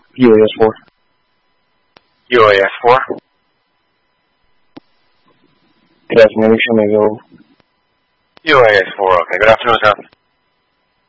UAS4. UAS4. Good afternoon, show me available. UAS4, okay. Good afternoon, sir.